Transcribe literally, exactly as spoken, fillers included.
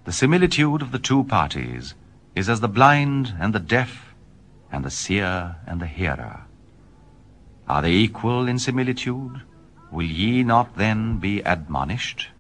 The similitude of the two parties is as the blind and the deaf, and the seer and the hearer. Are they equal in similitude? Will ye not then be admonished?